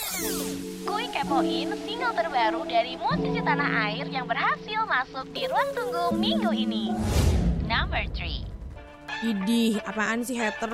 Kuy kepoin single terbaru dari musisi tanah air yang berhasil masuk di ruang tunggu minggu ini. Number 3. Idih, apaan sih hater?